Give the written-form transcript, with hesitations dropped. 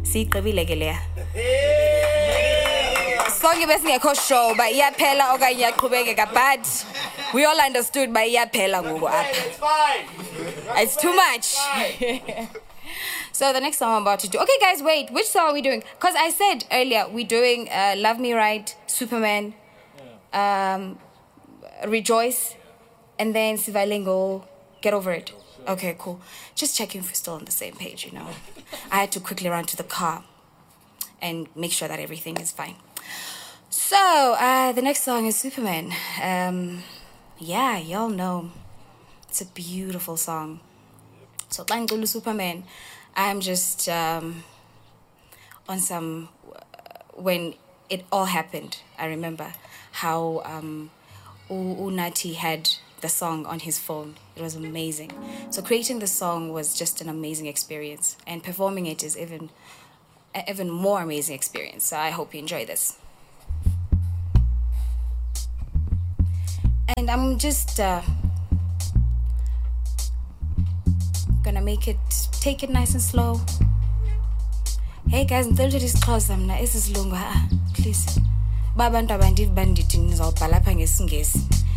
Sigqibile ke leya. Sonke besingekho show ba iyaphela okanye iyaqhubekeka, but we all understood ba iyaphela ngoku apha. It's fine. It's too much. So the next song I'm about to do. Okay, guys, wait. Which song are we doing? Because I said earlier we're doing "Love Me Right," Superman, "Rejoice," and then Sivalengo, "Get Over It." Okay, cool. Just checking if we're still on the same page. You know, I had to quickly run to the car and make sure that everything is fine. So the next song is Superman. Yeah, y'all know it's a beautiful song. So Tlangulu Superman, I'm just on some when it all happened. I remember how Unati had the song on his phone. It was amazing. So creating the song was just an amazing experience, and performing it is even more amazing experience. So I hope you enjoy this. And I'm just gonna take it nice and slow. Hey guys, ngicela isixhosa mina isisilungu please. Babantu abandithi nizawubhala apha ngesingesi.